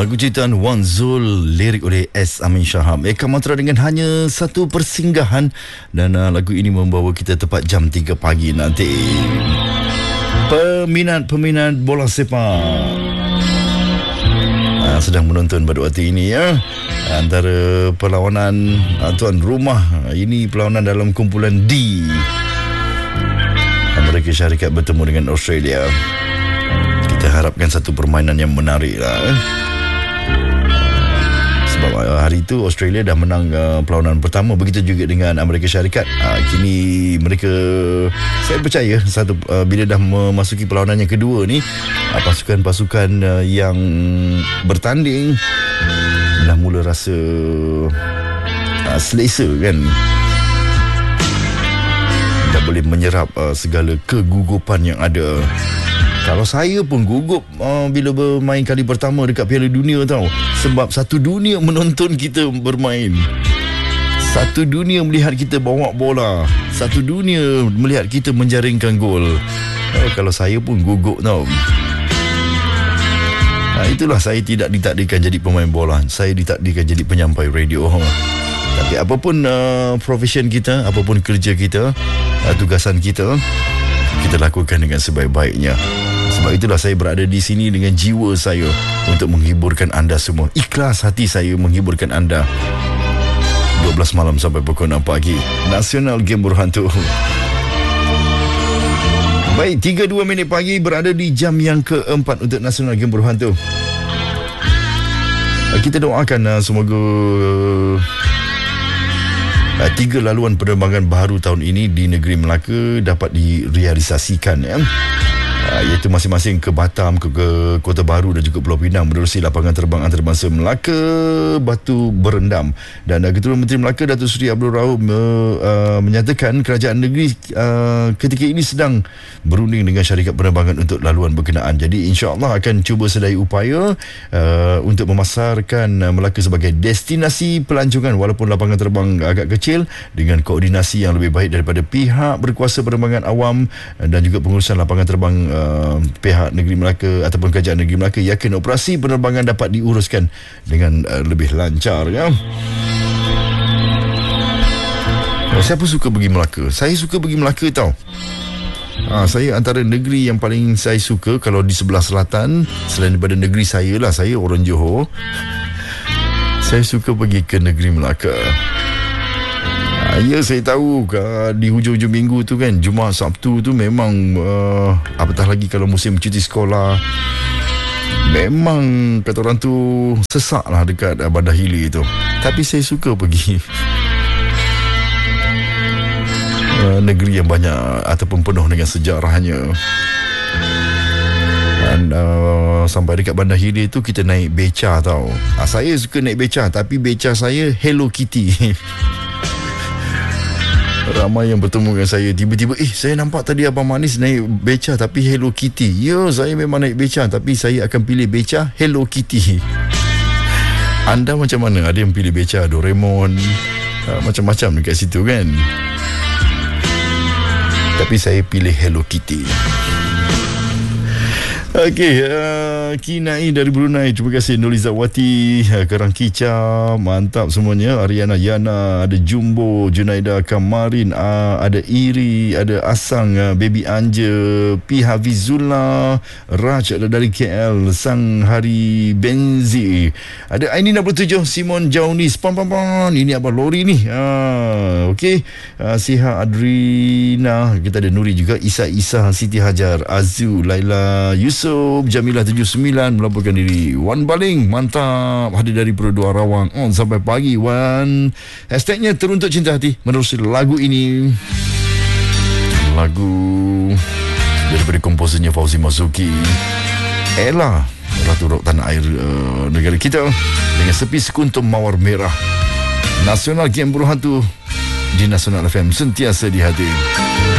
Lagu ciptaan Wan Zul, lirik oleh S. Amin Syaham. Eka Matra dengan hanya satu persinggahan. Dan lagu ini membawa kita tepat jam 3 pagi nanti. Peminat bola sepak sedang menonton pada waktu ini ya. Antara perlawanan tuan rumah. Ini perlawanan dalam kumpulan D. Amerika Syarikat bertemu dengan Australia. Kita harapkan satu permainan yang menarik lah. Sebab hari itu Australia dah menang perlawanan pertama. Begitu juga dengan Amerika Syarikat. Kini mereka, saya percaya bila dah memasuki perlawanan yang kedua ni, pasukan-pasukan yang bertanding dah mula rasa selesa kan. Dah boleh menyerap segala kegugupan yang ada. Kalau saya pun gugup bila bermain kali pertama dekat Piala Dunia tau. Sebab satu dunia menonton kita bermain. Satu dunia melihat kita bawa bola. Satu dunia melihat kita menjaringkan gol. Kalau saya pun gugup tau. Itulah, saya tidak ditakdirkan jadi pemain bola. Saya ditakdirkan jadi penyampai radio. Tapi apapun profession kita, apapun kerja kita, tugasan kita, kita lakukan dengan sebaik-baiknya. Sebab itulah saya berada di sini dengan jiwa saya untuk menghiburkan anda semua. Ikhlas hati saya menghiburkan anda. 12 malam sampai pukul 6 pagi. Nasional Game Berhantu. Baik, 3.2 minit pagi, berada di jam yang keempat untuk Nasional Game Berhantu. Kita doakan semoga 3 laluan penerbangan baru tahun ini di negeri Melaka dapat direalisasikan ya. Iaitu masing-masing ke Batam, ke Kota Baru dan juga Pulau Pinang menerusi lapangan terbang antarabangsa Melaka Batu Berendam. Dan Ketua Menteri Melaka Datuk Seri Abdul Rauf menyatakan kerajaan negeri ketika ini sedang berunding dengan syarikat penerbangan untuk laluan berkenaan. Jadi insya-Allah akan cuba sedaya upaya untuk memasarkan Melaka sebagai destinasi pelancongan walaupun lapangan terbang agak kecil, dengan koordinasi yang lebih baik daripada pihak berkuasa penerbangan awam dan juga pengurusan lapangan terbang. Pihak negeri Melaka ataupun kerajaan negeri Melaka yakin operasi penerbangan dapat diuruskan dengan lebih lancar ya. Siapa suka pergi Melaka? Saya suka pergi Melaka tau. Saya antara negeri yang paling saya suka kalau di sebelah selatan, selain daripada negeri saya lah, saya orang Johor, saya suka pergi ke negeri Melaka. Ya, saya tahu di hujung-hujung minggu tu kan, Jumaat Sabtu tu memang apatah lagi kalau musim cuti sekolah, memang kata orang tu sesak lah dekat Bandar Hili tu. Tapi saya suka pergi negeri yang banyak ataupun penuh dengan sejarahnya. Dan sampai dekat Bandar Hili tu kita naik beca tau. Saya suka naik beca, tapi beca saya Hello Kitty. Ramai yang bertemu dengan saya, tiba-tiba saya nampak tadi Abang Manis naik beca tapi Hello Kitty. Ya, saya memang naik beca, tapi saya akan pilih beca Hello Kitty. Anda macam mana? Ada yang pilih beca Doraemon, macam-macam dekat situ kan. Tapi saya pilih Hello Kitty. Okey, Kinai dari Brunei, terima kasih. Nolizawati, Karang Kica, mantap semuanya. Ariana Yana, ada Jumbo, Junaida Kamarin, ada Iri, ada Asang, Baby Anja, P. Hafizullah, Raj dari KL, Sang Hari Benzi, ada Aini 67, Simon Jaunis, ini Abang Lori ni. Okey, Siha Adrina, kita ada Nuri juga, Isa, Siti Hajar, Azu, Laila, Yusuf, Jamilah 79 melaporkan diri. Wan Baling, mantap, hadir dari Perdua Rawang. On sampai pagi Wan. Hashtagnya Teruntuk Cinta Hati menerusi lagu ini. Lagu daripada komposernya Fauzi Masuki, Ella, Ratu Rock tanah air negara kita, dengan Sepi Sekuntum Mawar Merah. Nasional Game Berhantu di Nasional FM, sentiasa di hati.